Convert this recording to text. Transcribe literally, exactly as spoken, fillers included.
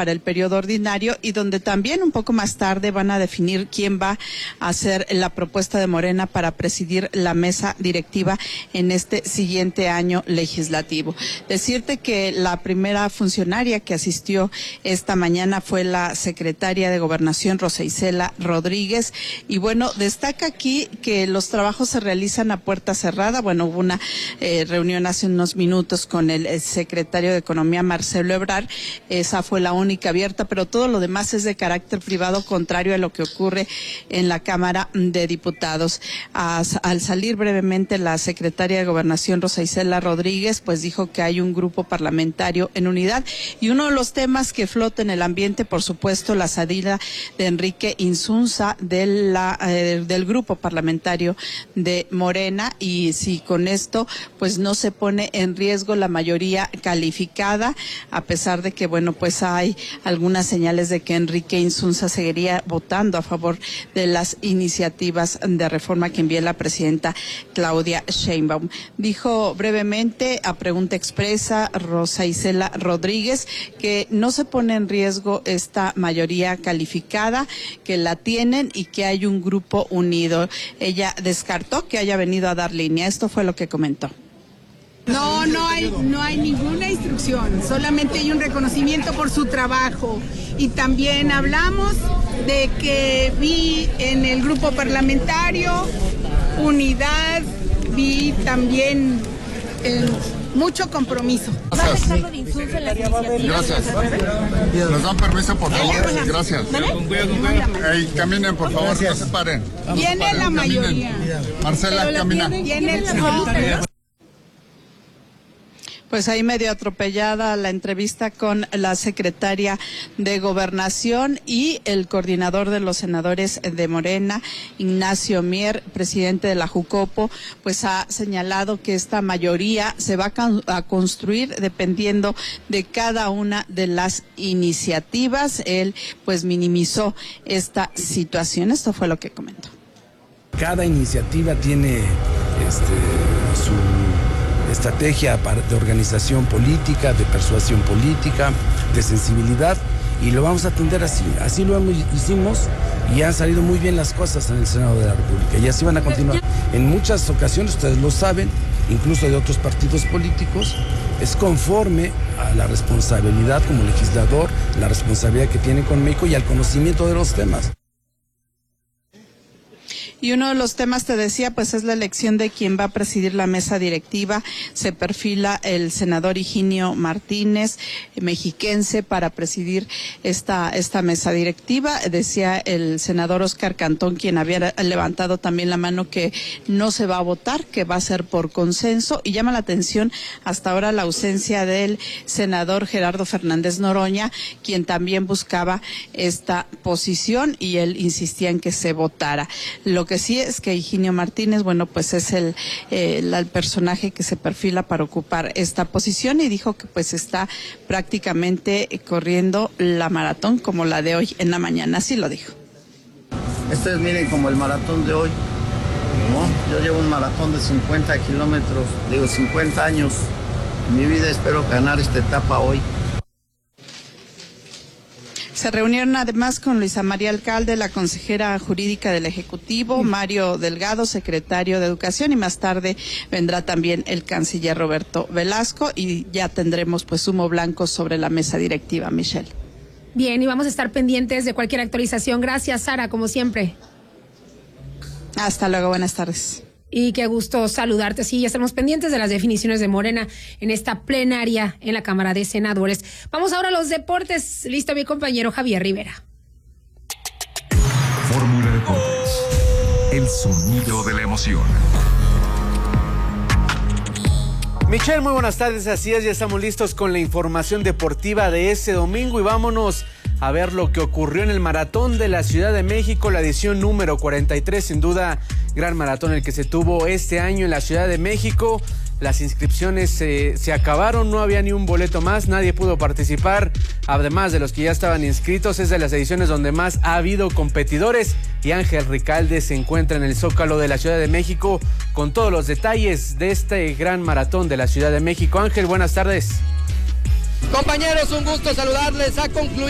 para el periodo ordinario y donde también un poco más tarde van a definir quién va a hacer la propuesta de Morena para presidir la mesa directiva en este siguiente año legislativo. Decirte que la primera funcionaria que asistió esta mañana fue la secretaria de Gobernación, Rosa Isela Rodríguez, y bueno, destaca aquí que los trabajos se realizan a puerta cerrada. Bueno, hubo una eh, reunión hace unos minutos con el, el secretario de Economía, Marcelo Ebrard, esa fue la única abierta, pero todo lo demás es de carácter privado, contrario a lo que ocurre en la Cámara de Diputados. A, al salir brevemente la secretaria de Gobernación, Rosa Isela Rodríguez, pues dijo que hay un grupo parlamentario en unidad, y uno de los temas que flota en el ambiente, por supuesto, la salida de Enrique Insunza de la, eh, del grupo parlamentario de Morena, y si con esto pues no se pone en riesgo la mayoría calificada, a pesar de que bueno pues hay algunas señales de que Enrique Insunza seguiría votando a favor de las iniciativas de reforma que envía la presidenta Claudia Sheinbaum. Dijo brevemente a pregunta expresa Rosa Isela Rodríguez que no se pone en riesgo esta mayoría calificada, que la tienen y que hay un grupo unido. Ella descartó que haya venido a dar línea. Esto fue lo que comentó. No, no hay, no hay ninguna instrucción, solamente hay un reconocimiento por su trabajo. Y también hablamos de que vi en el grupo parlamentario unidad, vi también eh, mucho compromiso. Gracias. Gracias. ¿Nos dan permiso, por favor? Gracias. Hey, caminen, por favor, no se paren. Viene la mayoría. Marcela, camina. Viene la Pues ahí medio atropellada la entrevista con la secretaria de Gobernación y el coordinador de los senadores de Morena, Ignacio Mier, presidente de la Jucopo, pues ha señalado que esta mayoría se va a construir dependiendo de cada una de las iniciativas. Él pues minimizó esta situación. Esto fue lo que comentó. Cada iniciativa tiene este, su estrategia de organización política, de persuasión política, de sensibilidad, y lo vamos a atender así. Así lo hicimos y han salido muy bien las cosas en el Senado de la República y así van a continuar. En muchas ocasiones, ustedes lo saben, incluso de otros partidos políticos, es conforme a la responsabilidad como legislador, la responsabilidad que tienen con México y al conocimiento de los temas. Y uno de los temas, te decía, pues es la elección de quien va a presidir la mesa directiva. Se perfila el senador Higinio Martínez, mexiquense, para presidir esta esta mesa directiva. Decía el senador Óscar Cantón, quien había levantado también la mano, que no se va a votar, que va a ser por consenso. Y llama la atención hasta ahora la ausencia del senador Gerardo Fernández Noroña, quien también buscaba esta posición, y él insistía en que se votara. Lo que sí es que Higinio Martínez, bueno, pues es el, eh, el, el personaje que se perfila para ocupar esta posición, y dijo que pues está prácticamente corriendo la maratón como la de hoy en la mañana, así lo dijo. Este es, miren, como el maratón de hoy, ¿no? Yo llevo un maratón de cincuenta kilómetros, digo cincuenta años en mi vida, espero ganar esta etapa hoy. Se reunieron además con Luisa María Alcalde, la consejera jurídica del Ejecutivo, Mario Delgado, secretario de Educación, y más tarde vendrá también el canciller Roberto Velasco, y ya tendremos pues humo blanco sobre la mesa directiva, Michelle. Bien, y vamos a estar pendientes de cualquier actualización. Gracias, Sara, como siempre. Hasta luego, buenas tardes. Y qué gusto saludarte. Sí, ya estamos pendientes de las definiciones de Morena en esta plenaria en la Cámara de Senadores. Vamos ahora a los deportes. Listo mi compañero Javier Rivera. Fórmula Deportes. El sonido de la emoción. Michelle, muy buenas tardes. Así es, ya estamos listos con la información deportiva de este domingo y vámonos a ver lo que ocurrió en el Maratón de la Ciudad de México, la edición número cuarenta y tres, sin duda, gran maratón el que se tuvo este año en la Ciudad de México. Las inscripciones eh, se acabaron, no había ni un boleto más, nadie pudo participar, además de los que ya estaban inscritos. Es de las ediciones donde más ha habido competidores, y Ángel Ricalde se encuentra en el Zócalo de la Ciudad de México con todos los detalles de este gran maratón de la Ciudad de México. Ángel, buenas tardes. Compañeros, un gusto saludarles. Ha concluido